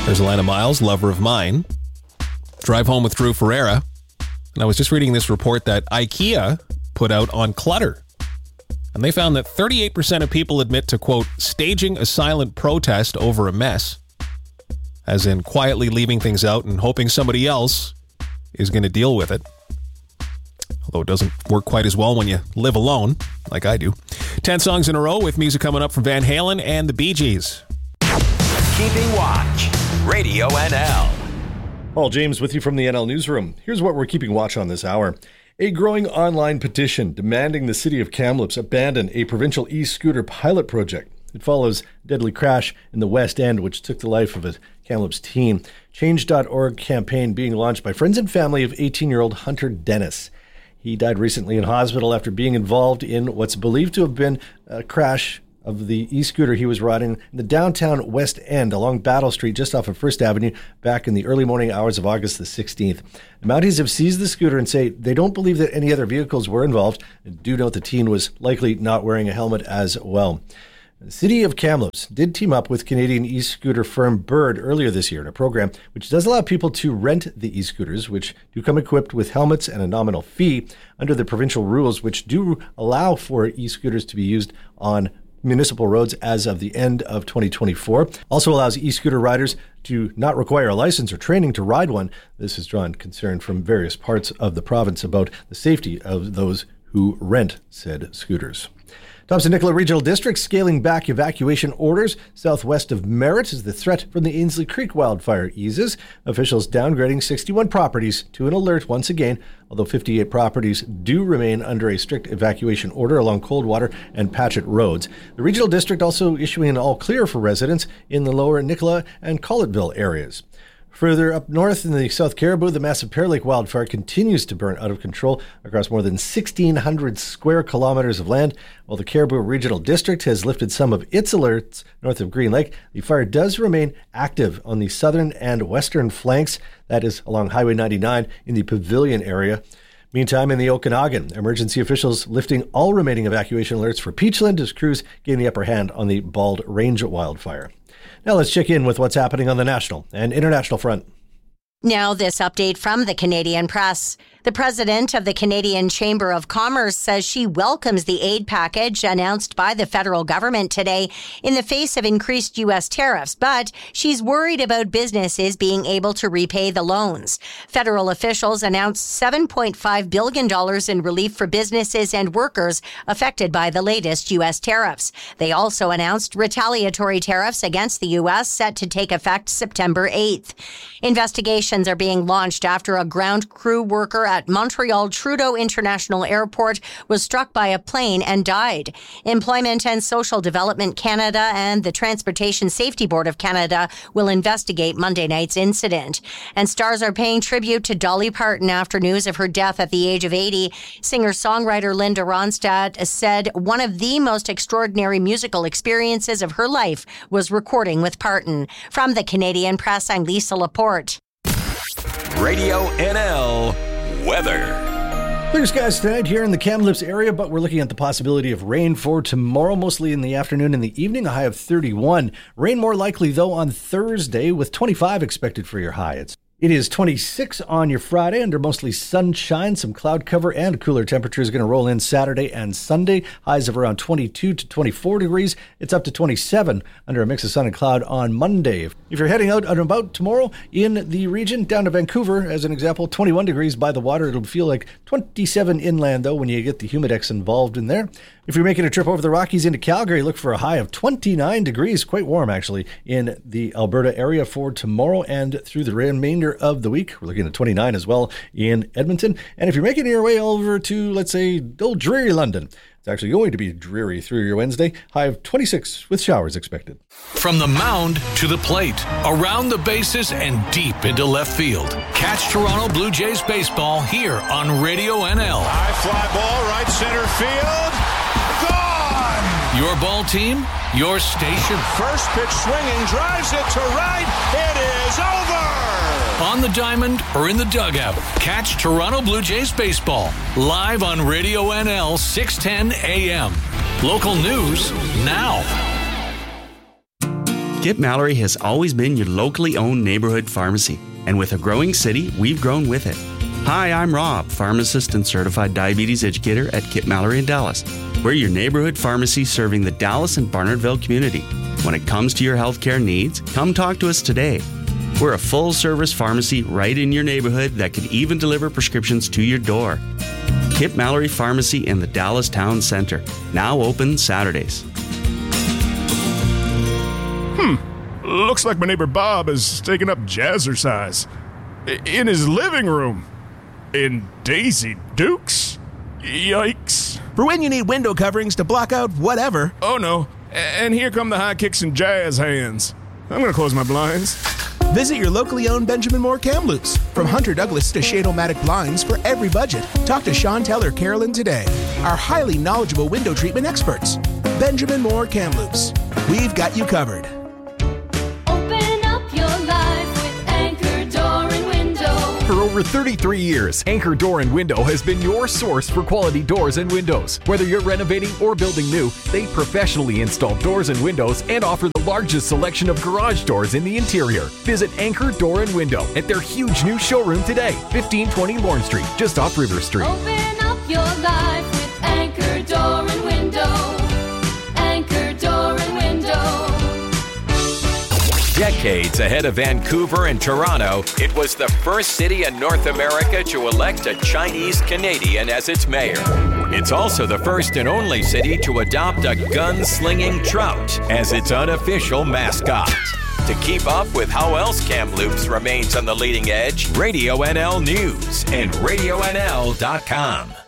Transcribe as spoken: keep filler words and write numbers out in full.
There's Alana Miles, lover of mine. Drive home with Drew Ferreira. And I was just reading this report that IKEA put out on clutter. And they found that thirty-eight percent of people admit to, quote, staging a silent protest over a mess. As in quietly leaving things out and hoping somebody else is going to deal with it. Although it doesn't work quite as well when you live alone, like I do. Ten songs in a row with music coming up from Van Halen and the Bee Gees. Keeping Watch, Radio N L. Paul James with you from the N L Newsroom. Here's what we're keeping watch on this hour. A growing online petition demanding the city of Kamloops abandon a provincial e-scooter pilot project. It follows a deadly crash in the West End, which took the life of a Kamloops teen. Change dot org campaign being launched by friends and family of eighteen-year-old Hunter Dennis. He died recently in hospital after being involved in what's believed to have been a crash of the e-scooter he was riding in the downtown West End along Battle Street just off of First Avenue back in the early morning hours of August the sixteenth. The Mounties have seized the scooter and say they don't believe that any other vehicles were involved and do note the teen was likely not wearing a helmet as well. The city of Kamloops did team up with Canadian e-scooter firm Bird earlier this year in a program which does allow people to rent the e-scooters, which do come equipped with helmets and a nominal fee under the provincial rules, which do allow for e-scooters to be used on municipal roads as of the end of twenty twenty-four. Also allows e-scooter riders to not require a license or training to ride one. This has drawn concern from various parts of the province about the safety of those who rent said scooters. Thompson-Nicola Regional District scaling back evacuation orders southwest of Merritt as the threat from the Ainslie Creek wildfire eases. Officials downgrading sixty-one properties to an alert once again, although fifty-eight properties do remain under a strict evacuation order along Coldwater and Patchett roads. The Regional District also issuing an all-clear for residents in the lower Nicola and Collettville areas. Further up north in the South Caribou, the massive Pear Lake wildfire continues to burn out of control across more than sixteen hundred square kilometers of land. While the Caribou Regional District has lifted some of its alerts north of Green Lake, the fire does remain active on the southern and western flanks. That is along Highway ninety-nine in the Pavilion area. Meantime, in the Okanagan, emergency officials lifting all remaining evacuation alerts for Peachland as crews gain the upper hand on the Bald Range wildfire. Now let's check in with what's happening on the national and international front. Now this update from the Canadian Press. The president of the Canadian Chamber of Commerce says she welcomes the aid package announced by the federal government today in the face of increased U S tariffs, but she's worried about businesses being able to repay the loans. Federal officials announced seven point five billion dollars in relief for businesses and workers affected by the latest U S tariffs. They also announced retaliatory tariffs against the U S set to take effect September eighth. Investigations are being launched after a ground crew worker at Montreal Trudeau International Airport was struck by a plane and died. Employment and Social Development Canada and the Transportation Safety Board of Canada will investigate Monday night's incident. And stars are paying tribute to Dolly Parton after news of her death at the age of eighty. Singer-songwriter Linda Ronstadt said one of the most extraordinary musical experiences of her life was recording with Parton. From the Canadian Press, I'm Lisa Laporte. Radio N L weather. Clear skies tonight here in the Kamloops area, but we're looking at the possibility of rain for tomorrow, mostly in the afternoon and the evening, a high of thirty-one. Rain more likely, though, on Thursday, with twenty-five expected for your high. It's It is twenty-six on your Friday under mostly sunshine, some cloud cover, and cooler temperatures going to roll in Saturday and Sunday. Highs of around twenty-two to twenty-four degrees. It's up to twenty-seven under a mix of sun and cloud on Monday. If you're heading out and about tomorrow in the region, down to Vancouver, as an example, twenty-one degrees by the water. It'll feel like twenty-seven inland, though, when you get the Humidex involved in there. If you're making a trip over the Rockies into Calgary, look for a high of twenty-nine degrees, quite warm actually, in the Alberta area for tomorrow and through the remainder of the week. We're looking at twenty-nine as well in Edmonton. And if you're making your way over to, let's say, old dreary London, it's actually going to be dreary through your Wednesday. High of twenty-six with showers expected. From the mound to the plate, around the bases and deep into left field. Catch Toronto Blue Jays baseball here on Radio N L. High fly ball, right center field. Gone! Your ball team, your station. First pitch swinging, drives it to right. It is over! On the diamond or in the dugout, catch Toronto Blue Jays baseball live on Radio N L six ten A M. Local news now. Kip Mallory has always been your locally owned neighborhood pharmacy, and with a growing city, we've grown with it. Hi, I'm Rob, pharmacist and certified diabetes educator at Kip Mallory in Dallas. We're your neighborhood pharmacy serving the Dallas and Barnardville community. When it comes to your healthcare needs, come talk to us today. We're a full-service pharmacy right in your neighborhood that can even deliver prescriptions to your door. Kip Mallory Pharmacy in the Dallas Town Center, now open Saturdays. Hmm, looks like my neighbor Bob is taking up jazzercise. In his living room. In Daisy Dukes? Yikes. For when you need window coverings to block out whatever. Oh no, and here come the high kicks and jazz hands. I'm gonna close my blinds. Visit your locally owned Benjamin Moore Kamloops. From Hunter Douglas to Shade-O-Matic blinds for every budget. Talk to Chantel or Carolyn today. Our highly knowledgeable window treatment experts. Benjamin Moore Kamloops. We've got you covered. Open up your life with Anchor Door and Window. For over thirty-three years, Anchor Door and Window has been your source for quality doors and windows. Whether you're renovating or building new, they professionally install doors and windows and offer the largest selection of garage doors in the interior. Visit Anchor Door and Window at their huge new showroom today, fifteen twenty Lorne Street, just off River Street. Open up your life with Anchor Door and Window. Anchor Door and Window. Decades ahead of Vancouver and Toronto, it was the first city in North America to elect a Chinese Canadian as its mayor. It's also the first and only city to adopt a gun-slinging trout as its unofficial mascot. To keep up with how else Kamloops remains on the leading edge, Radio N L News and radio N L dot com.